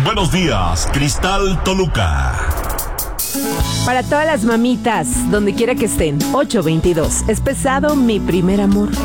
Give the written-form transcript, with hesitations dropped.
Buenos días, Cristal Toluca. Para todas las mamitas, donde quiera que estén, 822. Es pesado mi primer amor.